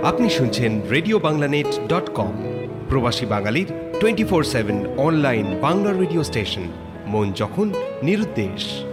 আপনি শুনছেন RadioBanglaNet.com, প্রবাসী বাঙালির 24/7 অনলাইন বাংলা রেডিও স্টেশন, মন যখন নিরুদ্দেশ।